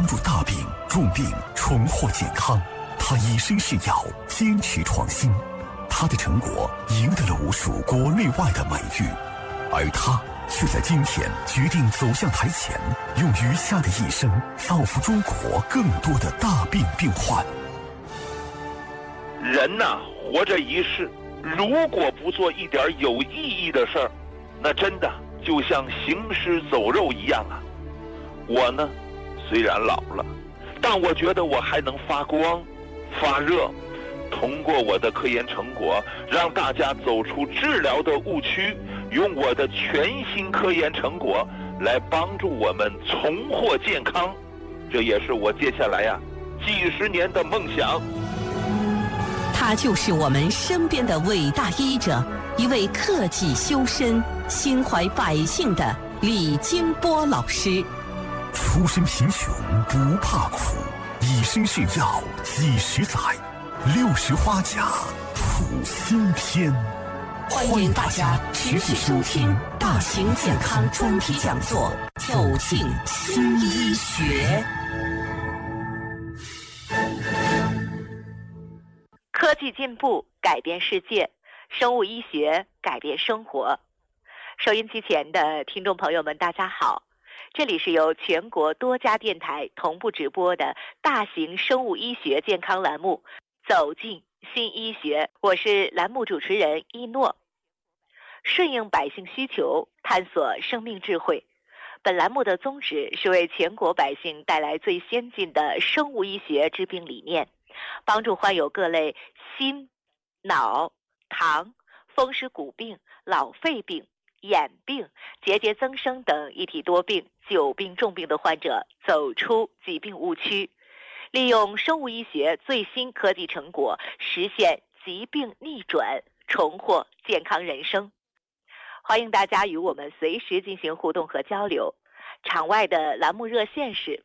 帮助大病、重病重获健康。他以身试药，坚持创新，他的成果赢得了无数国内外的美誉，而他却在今天决定走向台前，用余下的一生造福中国更多的大病病患。 人呐，活着一世，如果不做一点有意义的事儿，那真的就像行尸走肉一样啊。我呢，虽然老了，但我觉得我还能发光发热，通过我的科研成果让大家走出治疗的误区，用我的全新科研成果来帮助我们重获健康，这也是我接下来几十年的梦想。 他就是我们身边的伟大医者，一位克己修身、心怀百姓的李金波老师。 出身贫穷不怕苦，以身试药几十载，60花甲谱新篇。 欢迎大家持续收听大型健康专题讲座，走进新医学。 科技进步改变世界，生物医学改变生活。收音机前的听众朋友们，大家好，这里是由全国多家电台同步直播的大型生物医学健康栏目《走进新医学》，我是栏目主持人一诺。顺应百姓需求，探索生命智慧。本栏目的宗旨是为全国百姓带来最先进的生物医学治病理念，帮助患有各类心、脑、糖、风湿骨病、老肺病、眼病、结节增生等一体多病、久病重病的患者走出疾病误区，利用生物医学最新科技成果，实现疾病逆转，重获健康人生。欢迎大家与我们随时进行互动和交流。场外的栏目热线是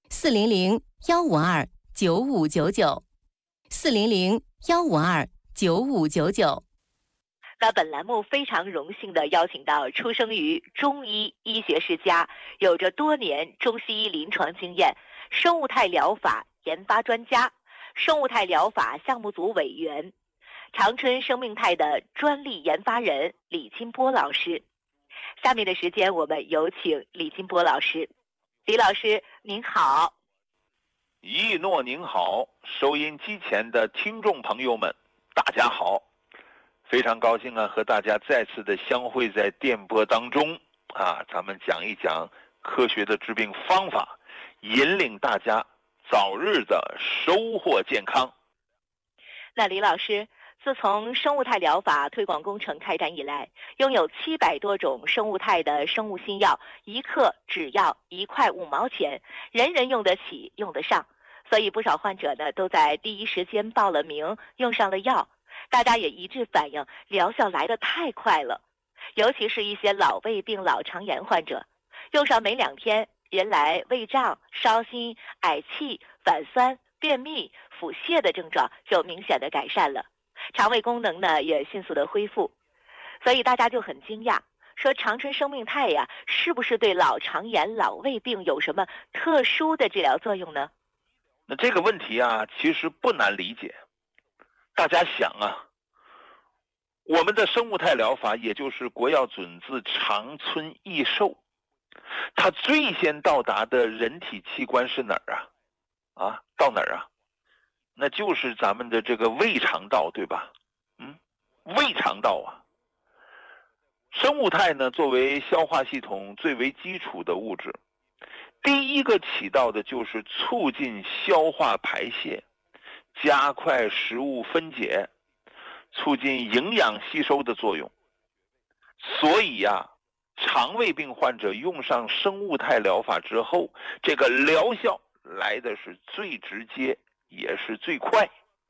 400-152-9599，400-152-9599。 那本栏目非常荣幸地邀请到出生于中医医学世家，有着多年中西医临床经验，生物态疗法研发专家，生物态疗法项目组委员，长春生命态的专利研发人李金波老师。下面的时间我们有请李金波老师。李老师您好。 一诺您好，收音机前的听众朋友们大家好，非常高兴和大家再次的相会在电波当中咱们讲一讲科学的治病方法，引领大家早日的收获健康。 那李老师，自从生物态疗法推广工程开展以来，拥有700多种生物态的生物新药，一克只要1块5毛钱，人人用得起用得上，所以不少患者呢都在第一时间报了名，用上了药。大家也一致反映疗效来得太快了，尤其是一些老胃病、老肠炎患者，用上没2天，人来胃胀、烧心、嗳气、反酸、便秘、腹泻的症状就明显的改善了，肠胃功能呢也迅速的恢复。所以大家就很惊讶，说长春生命态是不是对老肠炎、老胃病有什么特殊的治疗作用呢？ 那这个问题其实不难理解。大家想我们的生物态疗法，也就是国药准字长春益寿，它最先到达的人体器官是哪儿到哪儿那就是咱们的这个胃肠道，对吧？胃肠道生物态呢，作为消化系统最为基础的物质，第一个起到的就是促进消化排泄，加快食物分解，促进营养吸收的作用。所以肠胃病患者用上生物态疗法之后，这个疗效来的是最直接，也是最快。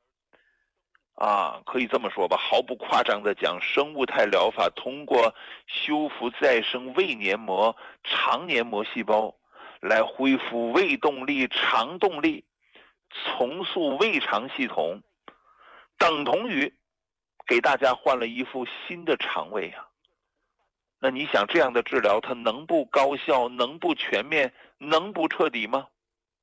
可以这么说吧，毫不夸张的讲，生物态疗法通过修复再生胃黏膜、肠黏膜细胞，来恢复胃动力、肠动力，重塑胃肠系统，等同于给大家换了一副新的肠胃那你想，这样的治疗它能不高效，能不全面，能不彻底吗？